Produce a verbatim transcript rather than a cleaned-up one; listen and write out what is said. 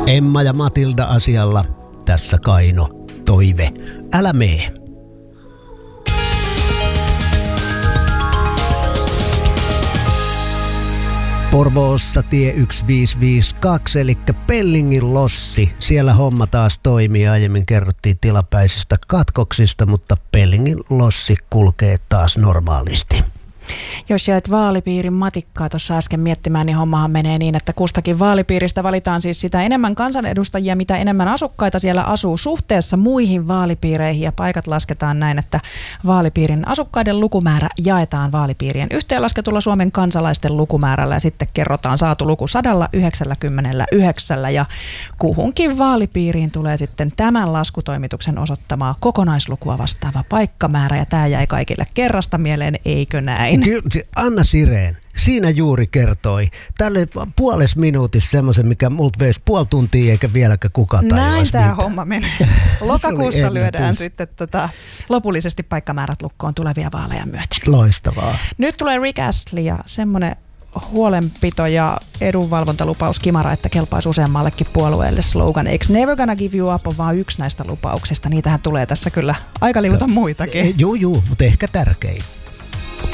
Emma ja Matilda asialla. Tässä Kaino, toive. Älä mee. Porvoossa tie yksi viisi viisi kaksi, eli Pellingin lossi. Siellä homma taas toimii. Aiemmin kerrottiin tilapäisistä katkoksista, mutta Pellingin lossi kulkee taas normaalisti. Jos jäit vaalipiirin matikkaa tuossa äsken miettimään, niin hommahan menee niin, että kustakin vaalipiiristä valitaan siis sitä enemmän kansanedustajia, mitä enemmän asukkaita siellä asuu suhteessa muihin vaalipiireihin. Ja paikat lasketaan näin, että vaalipiirin asukkaiden lukumäärä jaetaan vaalipiirien yhteenlasketulla Suomen kansalaisten lukumäärällä ja sitten kerrotaan saatu luku sata yhdeksänkymmentäyhdeksän. Ja kuhunkin vaalipiiriin tulee sitten tämän laskutoimituksen osoittamaa kokonaislukua vastaava paikkamäärä. Ja tämä jäi kaikille kerrasta mieleen, eikö näin? Kyllä, Anna Sireen, siinä juuri kertoi tälle puolessa minuutissa semmoisen, mikä multa veisi puoli tuntia eikä vieläkään kukaan tajuaisi. Näin tämä mitään. homma menee. Lokakuussa lyödään sitten tota, lopullisesti paikkamäärät lukkoon tulevia vaaleja myöten. Loistavaa. Nyt tulee Rick Astley ja semmoinen huolenpito ja edunvalvontalupaus kimara, että kelpaisi useammallekin puolueelle slogan. Eikö Never Gonna Give You Up on vaan yksi näistä lupauksista? Niitähän tulee tässä kyllä aika liuta muitakin. Juu, juu, mutta ehkä tärkein.